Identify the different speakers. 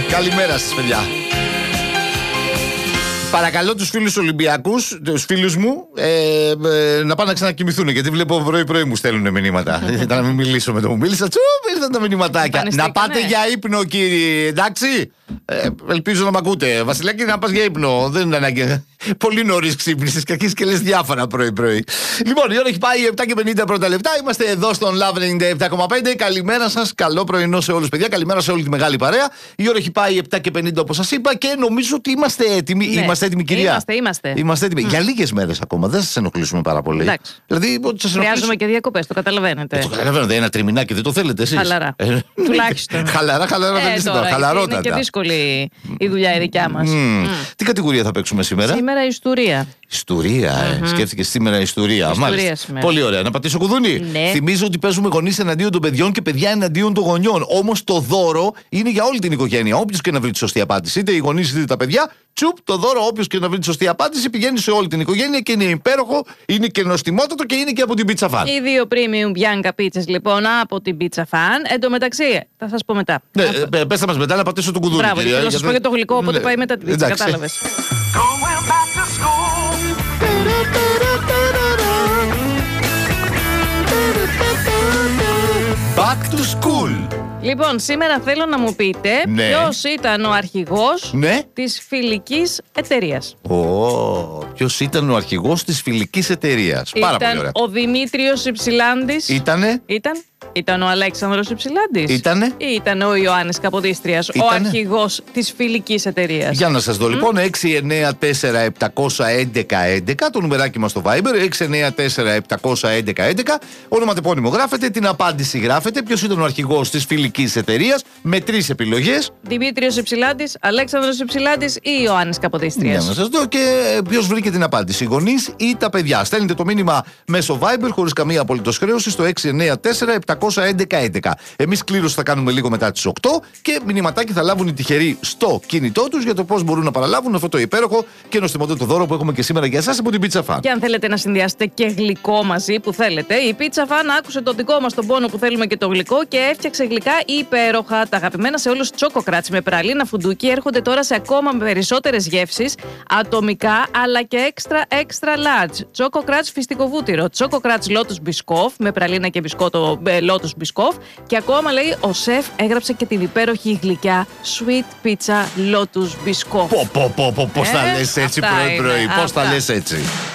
Speaker 1: Καλημέρα σας, παιδιά. Παρακαλώ τους φίλους Ολυμπιακούς, τους φίλους μου, να πάνε να ξανακοιμηθούν. Γιατί βλέπω πρωί-πρωί μου στέλνουν μηνύματα. Ήταν να μην μιλήσω με το μου μίλησα. Ήρθαν τα μηνυματάκια. Να πάτε για ύπνο, κύριε. Εντάξει. Ελπίζω να μ' ακούτε. Βασιλάκη, να πας για ύπνο. Δεν είναι ανάγκη. Πολύ νωρίς ξύπνησες και αρχίζεις και λες διάφορα πρωί-πρωί. Λοιπόν, η ώρα έχει πάει 7 και 50 πρώτα λεπτά. Είμαστε εδώ στον Love 97,5. Καλημέρα σας. Καλό πρωινό σε όλους, παιδιά. Καλημέρα σε όλη τη μεγάλη παρέα. Η ώρα έχει πάει 7 και 50 όπως σας είπα και νομίζω ότι είμαστε έτοιμοι. Ναι. Είμαστε έτοιμοι, κυρία. Είμαστε έτοιμοι. Για λίγες μέρες ακόμα. Δεν σας ενοχλήσουμε πάρα πολύ.
Speaker 2: Εντάξει.
Speaker 1: Δηλαδή,
Speaker 2: χρειάζομαι και διακοπές, το καταλαβαίνετε.
Speaker 1: Το καταλαβαίνετε. Ένα τριμηνάκι δεν το θέλετε εσείς.
Speaker 2: Χαλαρά. Τουλάχιστον.
Speaker 1: Χαλαρά δεν είστε τώρα. Χαλαρότατα.
Speaker 2: Είναι και δύσκολη η δουλειά η δικιά μας.
Speaker 1: Τι κατηγορία θα παίξουμε σήμερα?
Speaker 2: Σήμερα ιστορία.
Speaker 1: Ιστορία, σκέφτηκε σήμερα ιστορία. Μάλιστα.
Speaker 2: Σήμερα.
Speaker 1: Πολύ ωραία. Να πατήσω κουδούνι.
Speaker 2: Ναι.
Speaker 1: Θυμίζω ότι παίζουμε γονείς εναντίον των παιδιών και παιδιά εναντίον των γονιών. Όμως το δώρο είναι για όλη την οικογένεια. Όποιος και να βρει τη σωστή απάντηση, είτε οι γονείς είτε τα παιδιά, τσουπ, το δώρο, όποιος και να βρει τη σωστή απάντηση, πηγαίνει σε όλη την οικογένεια και είναι υπέροχο, είναι και νοστιμότατο και είναι και από την Pizza Fan.
Speaker 2: Οι 2 premium Bianca pizzas λοιπόν από την Pizza Fan. Εν τω μεταξύ, θα σας πω μετά.
Speaker 1: Ναι, πέστε μας μετά να πατήσω το κουδούνι.
Speaker 2: Μπράβο, θέλω να σας πω για το γλυκό, οπότε πάει μετά την πίτσα. Κατάλαβες.
Speaker 1: Back to school.
Speaker 2: Λοιπόν, σήμερα θέλω να μου πείτε ποιος ήταν ο αρχηγός της φιλικής εταιρείας.
Speaker 1: Ποιος ήταν ο αρχηγός της φιλικής εταιρείας? Πάρα πολύ ωραία.
Speaker 2: Ήταν ο Δημήτριος Υψηλάντης. Ήταν ο Αλέξανδρος Υψηλάντης. Ή ήταν ο Ιωάννης Καποδίστριας, ο αρχηγός της φιλικής εταιρείας?
Speaker 1: Για να σας δω λοιπόν. 694-711-11, το νουμεράκι μας στο Viber. 694-711-11. Ονοματεπώνυμο γράφετε, την απάντηση γράφετε. Ποιος ήταν ο αρχηγός της φιλικής εταιρείας? Με 3 επιλογές.
Speaker 2: Δημήτριος Υψηλάντης, Αλέξανδρος Υψηλάντης ή Ιωάννης Καποδίστριας?
Speaker 1: Για να σας δω και ποιος βρήκε την απάντηση, οι γονείς ή τα παιδιά? Στέλνετε το μήνυμα μέσω Viber χωρίς καμία απολύτως χρέωση στο 694-711-11. Εμείς κλήρωση θα κάνουμε λίγο μετά τις 8 και μηνυματάκι θα λάβουν οι τυχεροί στο κινητό τους για το πώς μπορούν να παραλάβουν αυτό το υπέροχο και νοστιμότατο δώρο που έχουμε και σήμερα για εσάς από την Pizza Fan.
Speaker 2: Και αν θέλετε να συνδυάσετε και γλυκό μαζί που θέλετε, η Pizza Fan άκουσε το δικό μας τον πόνο που θέλουμε και το γλυκό και έφτιαξε γλυκά υπέροχα. Τα αγαπημένα σε όλους Choco Crunch με πραλίνα φουντούκι έρχονται τώρα σε ακόμα περισσότερες γεύσεις, ατομικά αλλά και extra large. Choco Crunch φυστικό βούτυρο, Choco Crunch Lotus Biscoff με πραλίνα και μπισκότο Lotus Biscoff. Και ακόμα λέει ο σεφ έγραψε και την υπέροχη γλυκιά Sweet Pizza Lotus Biscoff.
Speaker 1: Πώς τα λες έτσι πρωί-πρωί, πώς τα λες έτσι?